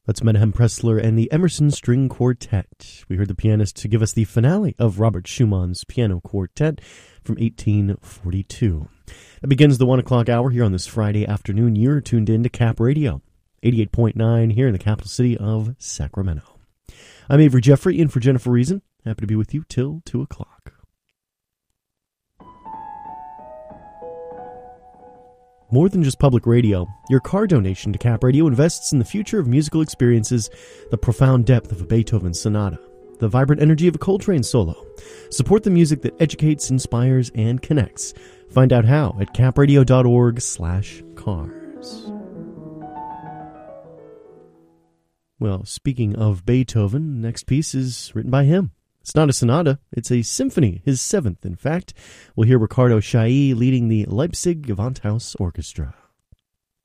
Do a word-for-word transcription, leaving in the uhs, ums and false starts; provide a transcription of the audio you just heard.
That's Menahem Pressler and the Emerson String Quartet. We heard the pianist to give us the finale of Robert Schumann's Piano Quartet from eighteen forty-two. That begins the one o'clock hour here on this Friday afternoon. You're tuned in to Cap Radio, eighty-eight point nine here in the capital city of Sacramento. I'm Avery Jeffrey, in for Jennifer Reason. Happy to be with you till two o'clock. More than just public radio, your car donation to Cap Radio invests in the future of musical experiences, the profound depth of a Beethoven sonata, the vibrant energy of a Coltrane solo. Support the music that educates, inspires, and connects. Find out how at capradio.org slash cars. Well, speaking of Beethoven, next piece is written by him. It's not a sonata, it's a symphony, his seventh, in fact. We'll hear Ricardo Chailly leading the Leipzig Gewandhaus Orchestra.